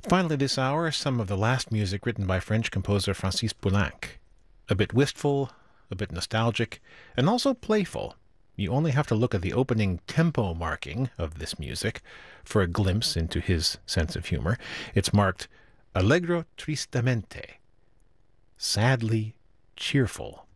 Finally, this hour, some of the last music written by French composer Francis Poulenc. A bit wistful, a bit nostalgic, and also playful. You only have to look at the opening tempo marking of this music for a glimpse into his sense of humor. It's marked Allegro tristamente, sadly cheerful.